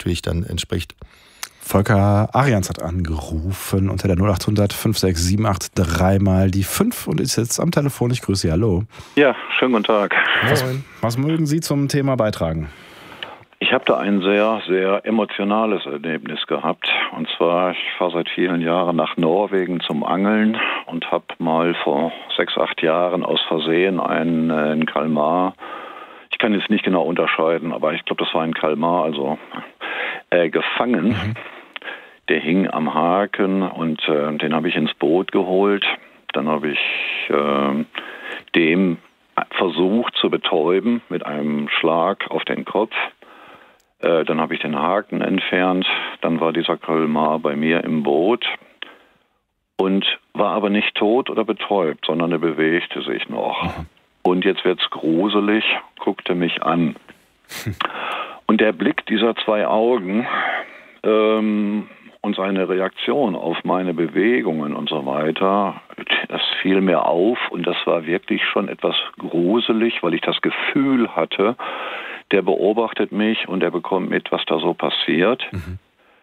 natürlich dann entspricht. Volker Arians hat angerufen unter der 0800 5678 dreimal die 5 und ist jetzt am Telefon. Ich grüße Sie, hallo. Ja, schönen guten Tag. Was mögen Sie zum Thema beitragen? Ich habe da ein sehr, sehr emotionales Erlebnis gehabt. Und zwar, ich fahre seit vielen Jahren nach Norwegen zum Angeln und habe mal vor 6, 8 Jahren aus Versehen einen Kalmar, ich kann jetzt nicht genau unterscheiden, aber ich glaube, das war ein Kalmar, also gefangen. Mhm. Der hing am Haken und den habe ich ins Boot geholt. Dann habe ich dem versucht zu betäuben mit einem Schlag auf den Kopf. Dann habe ich den Haken entfernt. Dann war dieser Kalmar bei mir im Boot und war aber nicht tot oder betäubt, sondern er bewegte sich noch. Und jetzt wird's gruselig, guckte mich an. Und der Blick dieser 2 Augen und seine Reaktion auf meine Bewegungen und so weiter, das fiel mir auf und das war wirklich schon etwas gruselig, weil ich das Gefühl hatte, der beobachtet mich und er bekommt mit, was da so passiert. Mhm.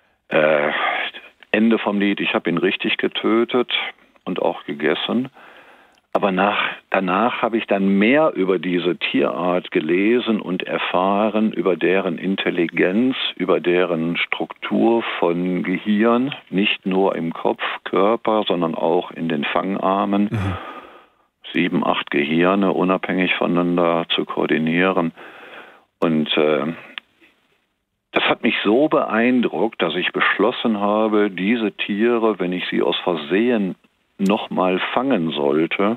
Ende vom Lied, ich habe ihn richtig getötet und auch gegessen. Aber danach habe ich dann mehr über diese Tierart gelesen und erfahren, über deren Intelligenz, über deren Struktur von Gehirn, nicht nur im Kopf, Körper, sondern auch in den Fangarmen. Mhm. 7, 8 Gehirne unabhängig voneinander zu koordinieren. Und das hat mich so beeindruckt, dass ich beschlossen habe, diese Tiere, wenn ich sie aus Versehen nochmal fangen sollte,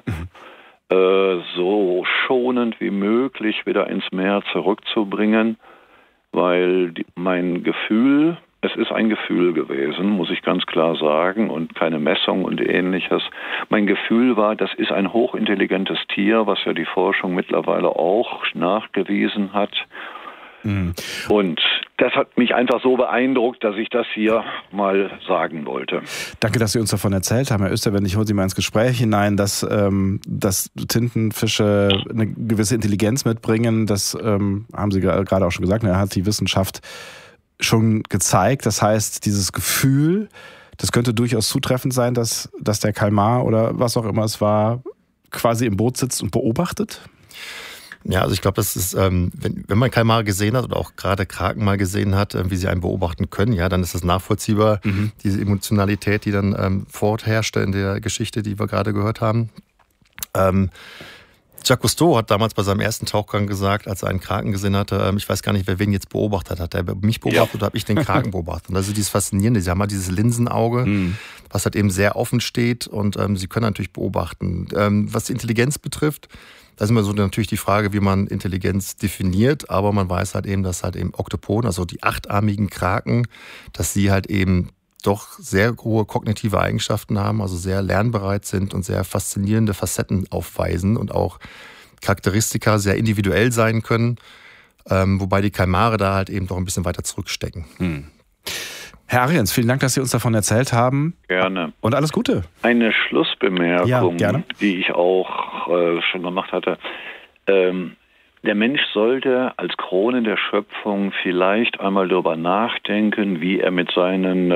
so schonend wie möglich wieder ins Meer zurückzubringen, weil mein Gefühl, es ist ein Gefühl gewesen, muss ich ganz klar sagen, und keine Messung und ähnliches. Mein Gefühl war, das ist ein hochintelligentes Tier, was ja die Forschung mittlerweile auch nachgewiesen hat. Mhm. Und das hat mich einfach so beeindruckt, dass ich das hier mal sagen wollte. Danke, dass Sie uns davon erzählt haben, Herr Österwendt. Ich hole Sie mal ins Gespräch hinein, dass Tintenfische eine gewisse Intelligenz mitbringen. Das haben Sie gerade auch schon gesagt, hat die Wissenschaft schon gezeigt. Das heißt, dieses Gefühl, das könnte durchaus zutreffend sein, dass der Kalmar oder was auch immer es war, quasi im Boot sitzt und beobachtet? Ja, also ich glaube, das ist, wenn man Kalmar gesehen hat oder auch gerade Kraken mal gesehen hat, wie sie einen beobachten können, ja, dann ist das nachvollziehbar, diese Emotionalität, die dann vorherrschte in der Geschichte, die wir gerade gehört haben. Jacques Cousteau hat damals bei seinem ersten Tauchgang gesagt, als er einen Kraken gesehen hatte, ich weiß gar nicht, wer wen jetzt beobachtet hat. Hat er mich beobachtet oder habe ich den Kraken beobachtet? Und das ist dieses Faszinierende. Sie haben halt dieses Linsenauge, was halt eben sehr offen steht und sie können natürlich beobachten. Was die Intelligenz betrifft, da ist immer so natürlich die Frage, wie man Intelligenz definiert, aber man weiß halt eben, dass halt eben Oktopoden, also die 8-armigen Kraken, dass sie halt eben doch sehr hohe kognitive Eigenschaften haben, also sehr lernbereit sind und sehr faszinierende Facetten aufweisen und auch Charakteristika sehr individuell sein können, wobei die Kalmare da halt eben doch ein bisschen weiter zurückstecken. Herr Arians, vielen Dank, dass Sie uns davon erzählt haben. Gerne. Und alles Gute. Eine Schlussbemerkung, die ich auch schon gemacht hatte. Der Mensch sollte als Krone der Schöpfung vielleicht einmal darüber nachdenken, wie er mit seinen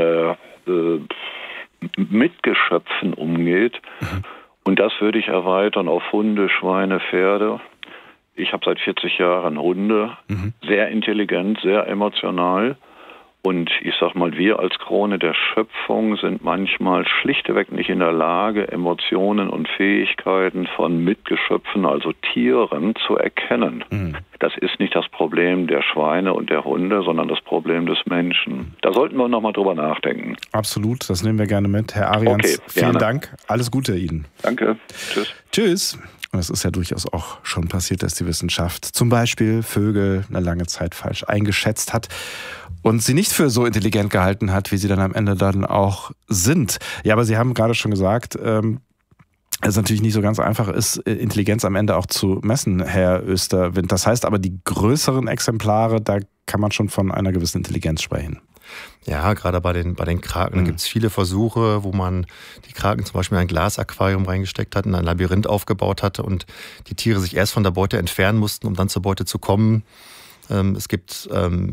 Mitgeschöpfen umgeht. Und das würde ich erweitern auf Hunde, Schweine, Pferde. Ich habe seit 40 Jahren Hunde, sehr intelligent, sehr emotional. Und ich sag mal, wir als Krone der Schöpfung sind manchmal schlichtweg nicht in der Lage, Emotionen und Fähigkeiten von Mitgeschöpfen, also Tieren, zu erkennen. Das ist nicht das Problem der Schweine und der Hunde, sondern das Problem des Menschen. Da sollten wir nochmal drüber nachdenken. Absolut, das nehmen wir gerne mit. Herr Arians, okay, vielen Dank. Alles Gute Ihnen. Danke. Tschüss. Tschüss. Und es ist ja durchaus auch schon passiert, dass die Wissenschaft zum Beispiel Vögel eine lange Zeit falsch eingeschätzt hat und sie nicht für so intelligent gehalten hat, wie sie dann am Ende dann auch sind. Ja, aber Sie haben gerade schon gesagt, es natürlich nicht so ganz einfach ist, Intelligenz am Ende auch zu messen, Herr Österwendt. Das heißt aber, die größeren Exemplare, da kann man schon von einer gewissen Intelligenz sprechen. Ja, gerade bei den Kraken, da gibt es viele Versuche, wo man die Kraken zum Beispiel in ein Glasaquarium reingesteckt hat, in ein Labyrinth aufgebaut hatte und die Tiere sich erst von der Beute entfernen mussten, um dann zur Beute zu kommen. Es gibt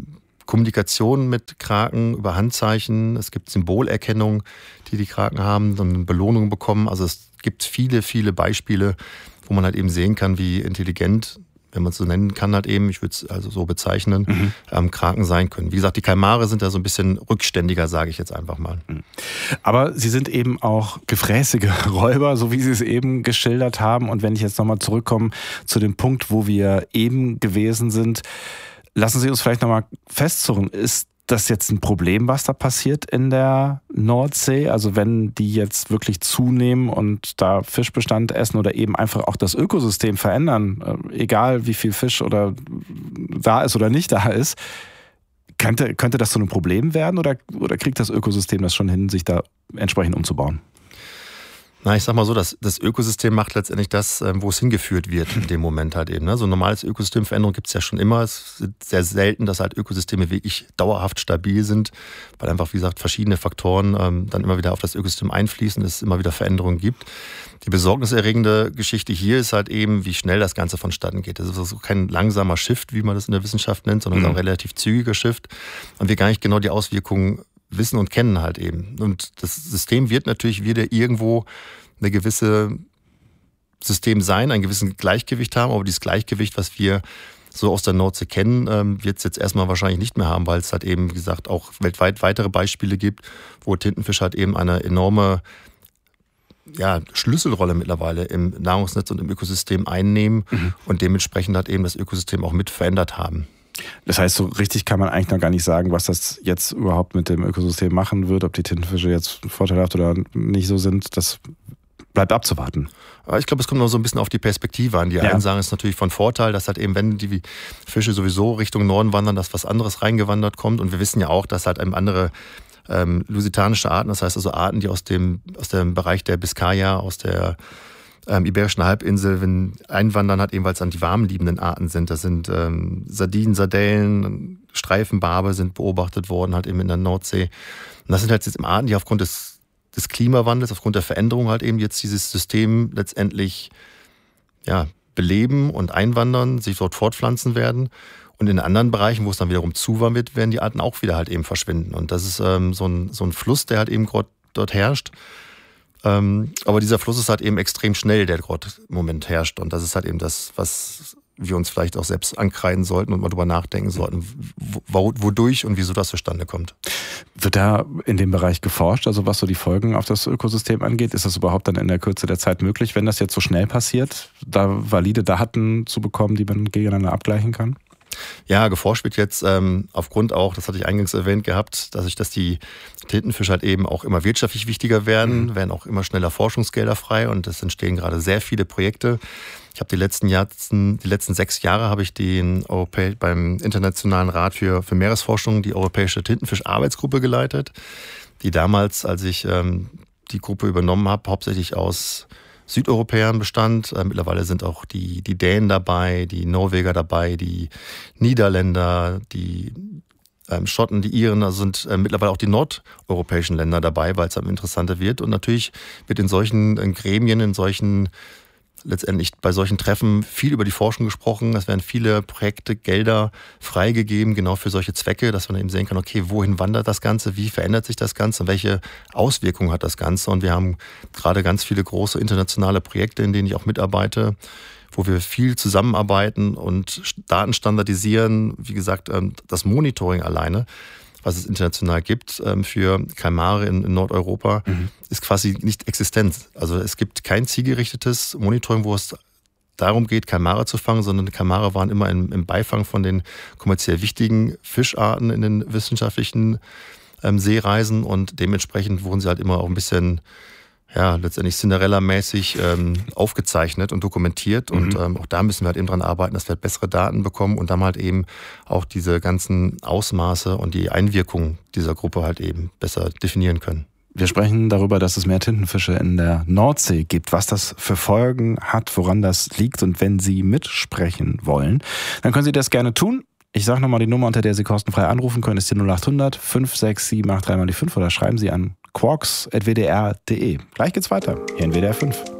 Kommunikation mit Kraken über Handzeichen. Es gibt Symbolerkennung, die Kraken haben, dann eine Belohnung bekommen. Also es gibt viele, viele Beispiele, wo man halt eben sehen kann, wie intelligent, wenn man es so nennen kann, halt eben, ich würde es also so bezeichnen, Kraken sein können. Wie gesagt, die Kalmare sind da so ein bisschen rückständiger, sage ich jetzt einfach mal. Aber sie sind eben auch gefräßige Räuber, so wie Sie es eben geschildert haben. Und wenn ich jetzt nochmal zurückkomme zu dem Punkt, wo wir eben gewesen sind, lassen Sie uns vielleicht nochmal festzurren, ist das jetzt ein Problem, was da passiert in der Nordsee? Also wenn die jetzt wirklich zunehmen und da Fischbestand essen oder eben einfach auch das Ökosystem verändern, egal wie viel Fisch oder da ist oder nicht da ist, könnte das zu einem Problem werden oder kriegt das Ökosystem das schon hin, sich da entsprechend umzubauen? Na, ich sag mal so, das Ökosystem macht letztendlich das, wo es hingeführt wird in dem Moment halt eben. So ein normales Ökosystemveränderung gibt es ja schon immer. Es ist sehr selten, dass halt Ökosysteme wirklich dauerhaft stabil sind, weil einfach, wie gesagt, verschiedene Faktoren dann immer wieder auf das Ökosystem einfließen, es immer wieder Veränderungen gibt. Die besorgniserregende Geschichte hier ist halt eben, wie schnell das Ganze vonstatten geht. Das ist also kein langsamer Shift, wie man das in der Wissenschaft nennt, sondern ein relativ zügiger Shift. Und wir gar nicht genau die Auswirkungen wissen und kennen halt eben. Und das System wird natürlich wieder irgendwo eine gewisse System sein, ein gewisses Gleichgewicht haben, aber dieses Gleichgewicht, was wir so aus der Nordsee kennen, wird es jetzt erstmal wahrscheinlich nicht mehr haben, weil es halt eben, wie gesagt, auch weltweit weitere Beispiele gibt, wo Tintenfisch halt eben eine enorme Schlüsselrolle mittlerweile im Nahrungsnetz und im Ökosystem einnehmen und dementsprechend halt eben das Ökosystem auch mit verändert haben. Das heißt, so richtig kann man eigentlich noch gar nicht sagen, was das jetzt überhaupt mit dem Ökosystem machen wird, ob die Tintenfische jetzt vorteilhaft oder nicht so sind, das bleibt abzuwarten. Ich glaube, es kommt noch so ein bisschen auf die Perspektive an. Die einen sagen, es ist natürlich von Vorteil, dass halt eben, wenn die Fische sowieso Richtung Norden wandern, dass was anderes reingewandert kommt. Und wir wissen ja auch, dass halt eben andere lusitanische Arten, das heißt also Arten, die aus dem Bereich der Biskaya, aus der Iberischen Halbinsel, wenn einwandern hat, eben weil es an die warmliebenden Arten sind. Das sind Sardinen, Sardellen, Streifenbarbe sind beobachtet worden, halt eben in der Nordsee. Und das sind halt jetzt Arten, die aufgrund des Klimawandels, aufgrund der Veränderung halt eben jetzt dieses System letztendlich beleben und einwandern, sich dort fortpflanzen werden. Und in anderen Bereichen, wo es dann wiederum zu warm wird, werden die Arten auch wieder halt eben verschwinden. Und das ist so ein Fluss, der halt eben dort herrscht. Aber dieser Fluss ist halt eben extrem schnell, der gerade im Moment herrscht. Und das ist halt eben das, was wir uns vielleicht auch selbst ankreiden sollten und mal drüber nachdenken sollten, wodurch und wieso das zustande kommt. Wird da in dem Bereich geforscht, also was so die Folgen auf das Ökosystem angeht? Ist das überhaupt dann in der Kürze der Zeit möglich, wenn das jetzt so schnell passiert, da valide Daten zu bekommen, die man gegeneinander abgleichen kann? Ja, geforscht wird jetzt aufgrund auch, das hatte ich eingangs erwähnt gehabt, dass die Tintenfische halt eben auch immer wirtschaftlich wichtiger werden auch immer schneller Forschungsgelder frei und es entstehen gerade sehr viele Projekte. Ich habe die letzten 6 Jahre habe ich beim Internationalen Rat für Meeresforschung die Europäische Tintenfisch-Arbeitsgruppe geleitet, die damals, als ich die Gruppe übernommen habe, hauptsächlich aus Südeuropäern bestand. Mittlerweile sind auch die Dänen dabei, die Norweger dabei, die Niederländer, die Schotten, die Iren, also sind mittlerweile auch die nordeuropäischen Länder dabei, weil es am interessanter wird. Und natürlich wird in solchen Gremien, letztendlich bei solchen Treffen viel über die Forschung gesprochen. Es werden viele Projekte, Gelder freigegeben, genau für solche Zwecke, dass man eben sehen kann, okay, wohin wandert das Ganze, wie verändert sich das Ganze, welche Auswirkungen hat das Ganze. Und wir haben gerade ganz viele große internationale Projekte, in denen ich auch mitarbeite, wo wir viel zusammenarbeiten und Daten standardisieren. Wie gesagt, das Monitoring alleine, was es international gibt für Kalmare in Nordeuropa, ist quasi nicht existent. Also es gibt kein zielgerichtetes Monitoring, wo es darum geht, Kalmare zu fangen, sondern Kalmare waren immer im Beifang von den kommerziell wichtigen Fischarten in den wissenschaftlichen Seereisen und dementsprechend wurden sie halt immer auch ein bisschen letztendlich Cinderella-mäßig aufgezeichnet und dokumentiert. Und auch da müssen wir halt eben dran arbeiten, dass wir halt bessere Daten bekommen und dann halt eben auch diese ganzen Ausmaße und die Einwirkung dieser Gruppe halt eben besser definieren können. Wir sprechen darüber, dass es mehr Tintenfische in der Nordsee gibt, was das für Folgen hat, woran das liegt. Und wenn Sie mitsprechen wollen, dann können Sie das gerne tun. Ich sage nochmal die Nummer, unter der Sie kostenfrei anrufen können, ist die 0800 567 83 mal die 5 oder schreiben Sie an quarks@wdr.de. Gleich geht's weiter, hier in WDR 5.